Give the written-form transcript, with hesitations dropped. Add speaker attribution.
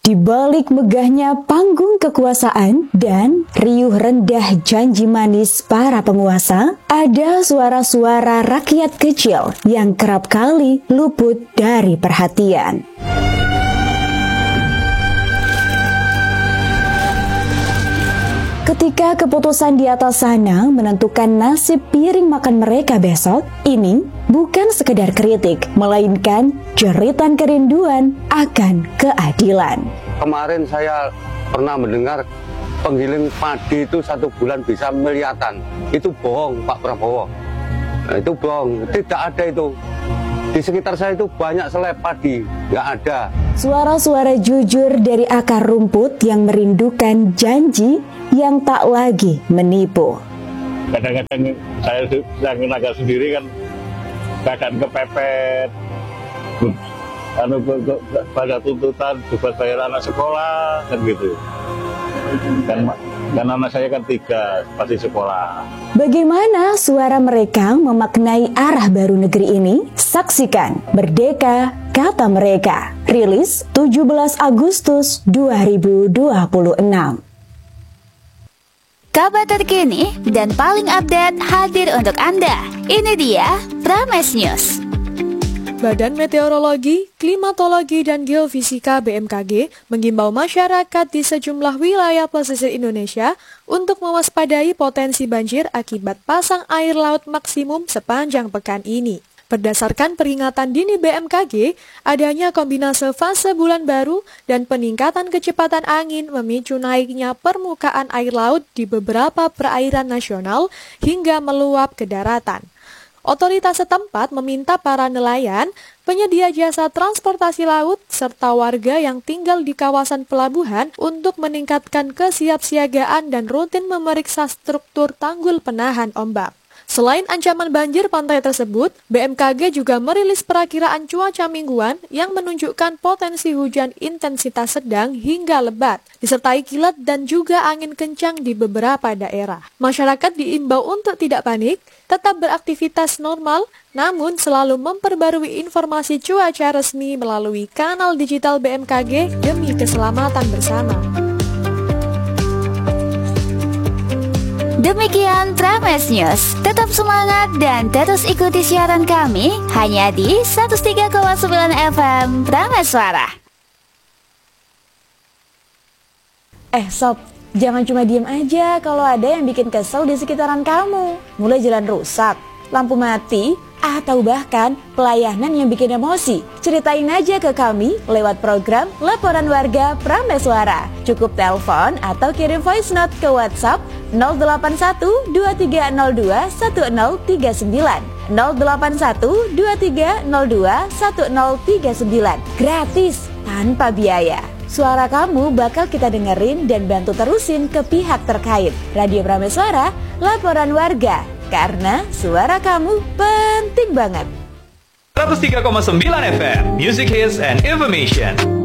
Speaker 1: Di balik megahnya panggung kekuasaan dan riuh rendah janji manis para penguasa, ada suara-suara rakyat kecil yang kerap kali luput dari perhatian. Ketika keputusan di atas sana menentukan nasib piring makan mereka besok, ini bukan sekedar kritik, melainkan jeritan kerinduan akan keadilan.
Speaker 2: Kemarin saya pernah mendengar penggiling padi itu 1 bulan bisa miliatan. Itu bohong, Pak Prabowo. Nah, itu bohong, tidak ada itu. Di sekitar saya itu banyak selai padi, nggak ada.
Speaker 1: Suara-suara jujur dari akar rumput yang merindukan janji yang tak lagi menipu.
Speaker 3: Kadang-kadang saya tenaga sendiri kan kadang kepepet, pada tuntutan buat bayar anak sekolah kan gitu. Kan anak saya kan 3 pasti sekolah.
Speaker 1: Bagaimana suara mereka memaknai arah baru negeri ini? Saksikan Merdeka Kata Mereka, rilis 17 Agustus 2026.
Speaker 4: Kabar terkini dan paling update hadir untuk Anda. Ini dia Prames News.
Speaker 5: Badan Meteorologi, Klimatologi, dan Geofisika BMKG mengimbau masyarakat di sejumlah wilayah pesisir Indonesia untuk mewaspadai potensi banjir akibat pasang air laut maksimum sepanjang pekan ini. Berdasarkan peringatan dini BMKG, adanya kombinasi fase bulan baru dan peningkatan kecepatan angin memicu naiknya permukaan air laut di beberapa perairan nasional hingga meluap ke daratan. Otoritas setempat meminta para nelayan, penyedia jasa transportasi laut, serta warga yang tinggal di kawasan pelabuhan untuk meningkatkan kesiapsiagaan dan rutin memeriksa struktur tanggul penahan ombak. Selain ancaman banjir pantai tersebut, BMKG juga merilis perakiraan cuaca mingguan yang menunjukkan potensi hujan intensitas sedang hingga lebat, disertai kilat dan juga angin kencang di beberapa daerah. Masyarakat diimbau untuk tidak panik, tetap beraktivitas normal, namun selalu memperbarui informasi cuaca resmi melalui kanal digital BMKG demi keselamatan bersama.
Speaker 4: Demikian Prames News. Tetap semangat dan terus ikuti siaran kami hanya di 103,9 FM Prames Suara.
Speaker 1: Sob, jangan cuma diem aja kalau ada yang bikin kesel di sekitaran kamu. Mulai jalan rusak, lampu mati, atau bahkan pelayanan yang bikin emosi. Ceritain aja ke kami lewat program Laporan Warga Prames Suara. Cukup telepon atau kirim voice note ke WhatsApp 081 2302 1039 081 2302 1039. Gratis, tanpa biaya. Suara kamu bakal kita dengerin dan bantu terusin ke pihak terkait. Radio Prames Suara, Laporan Warga. Karena suara kamu penting banget.
Speaker 6: 103,9 FM, Music Hits and Information.